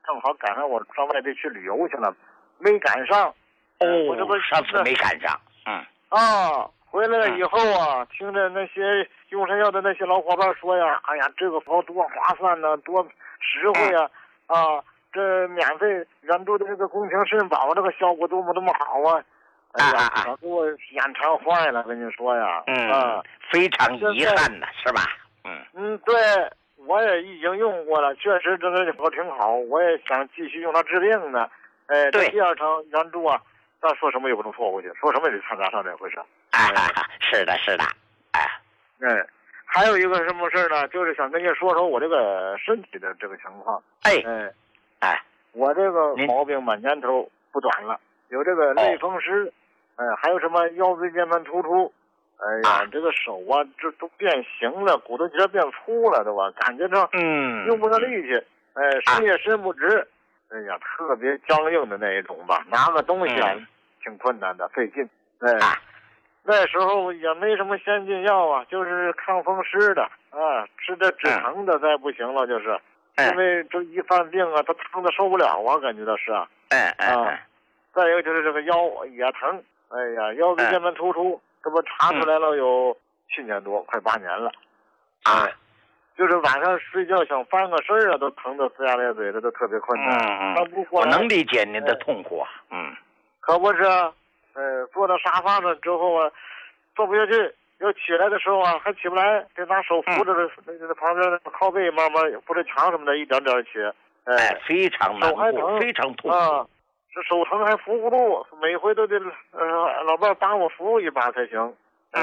正好赶上我上外地去旅游去了，没赶上。我这不上次没赶上。 回来了以后啊，听着那些用山药的那些老伙伴说呀，哎呀，这个包多划算呢，多实惠呀，这免费援助的这个宫廷肾宝，这个效果多么好啊！哎呀，可给我眼馋坏了，跟你说呀， 非常遗憾的是吧？ 对，我也已经用过了，确实这个挺好，我也想继续用它治病呢。这第二场援助啊，咱说什么也不能错过去，说什么也得参加上这回事。 是的，是的， 还有一个什么事呢？就是想跟你说说我这个身体的这个情况。我这个毛病嘛，年头不短了，有这个类风湿，还有什么腰椎间盘突出，这个手啊，这都变形了，骨头节变粗了，对吧？感觉上用不上力气，伸也伸不直，特别僵硬的那一种吧，拿个东西挺困难的，费劲。那时候也没什么先进药啊，就是抗风湿的吃这止疼的再不行了，就是因为这一犯病啊，他疼的受不了啊，感觉到是再一个就是这个腰也疼，腰椎间盘突出，这不查出来了有7年多，快8年了，就是晚上睡觉想翻个身啊，都疼得呲牙咧嘴的，都特别困难。 我能理解您的痛苦可不是坐到沙发上之后啊，坐不下去，要起来的时候啊，还起不来，得拿手扶着那旁边的靠背，慢慢扶着墙什么的，一点点起。 非常难过，非常痛苦。 这手疼还扶不住，每回都得老伴帮我扶一把才行。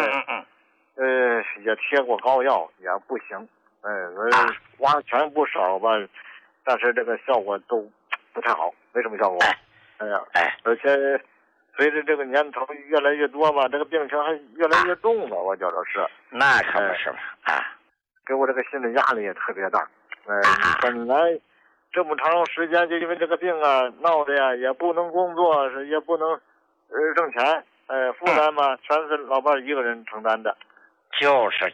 也贴过膏药也不行。花钱不少吧，但是这个效果都不太好，没什么效果。而且随着这个年头越来越多吧，这个病情还越来越重了，我觉得是。 那可不是嘛给我这个心理压力也特别大。本来这么长时间就因为这个病啊闹的呀，也不能工作，也不能挣钱，负担嘛全是老伴一个人承担的。 就是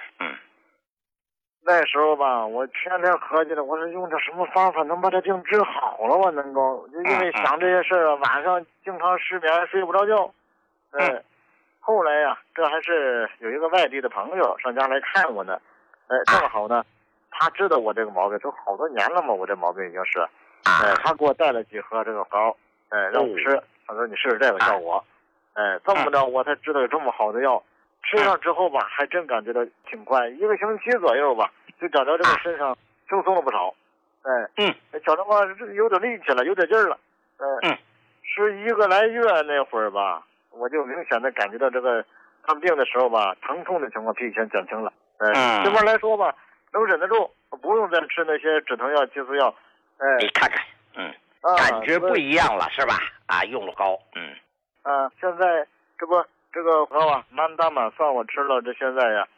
那时候吧，我天天合计着，我说用点什么方法能把这病治好了，我能够，因为想这些事啊，晚上经常失眠，睡不着觉。后来呀，这还是有一个外地的朋友上家来看我呢，正好呢，他知道我这个毛病，都好多年了嘛，我这毛病已经是，他给我带了几盒这个膏，让我吃，他说你试试这个效果，这么着我才知道有这么好的药。吃上之后吧，还真感觉到挺快，1个星期左右吧，就觉着这个身上轻松了不少。觉着吧有点力气了，有点劲儿了。是1个来月那会儿吧，我就明显的感觉到这个看病的时候吧，疼痛的情况比以前减轻了。这边来说吧，能忍得住，不用再吃那些止疼药、激素药。 你看看，感觉不一样了是吧？用了膏。 现在这个膏啊，满打满算我吃了，这现在呀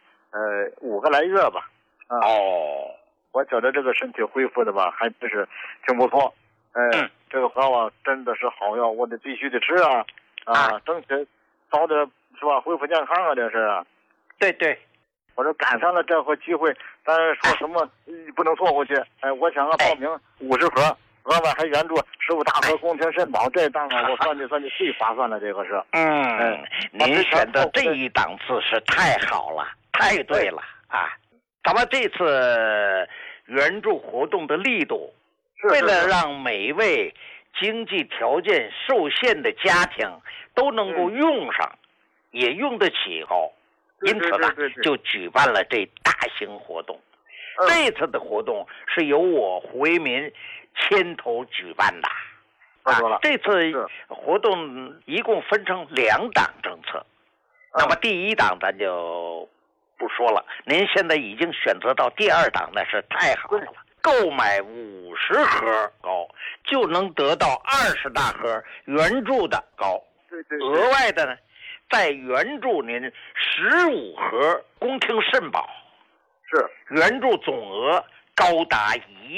，5个来月吧。我觉得这个身体恢复的吧，还真是挺不错。这个膏啊，真的是好药，我必须得吃啊！争取早点是吧，恢复健康啊，这是。 对。 我说赶上了这回机会，但是说什么不能错过去。我想报名50盒。额外还援助15大盒宫廷肾宝，这档啊，我算计最划算了，这个是。 您选的这一档次是太好了，太对了咱们这次援助活动的力度，为了让每一位经济条件受限的家庭都能够用上，也用得起膏，因此呢，就举办了这大型活动。这次的活动是由我胡为民牵头举办的。这次活动一共分成2档政策。那么第1档咱就不说了，您现在已经选择到第2档，那是太好了。购买50盒膏就能得到20大盒援助的膏，额外的呢，再援助您15盒宫廷肾宝，援助总额高达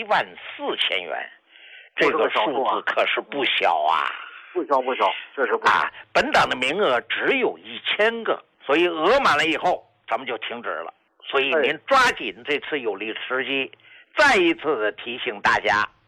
14000元，这个数字可是不小啊！ 不小，确实不小。 本档的名额只有1000个，所以额满了以后，咱们就停止了。所以您抓紧这次有利时机，再一次的提醒大家，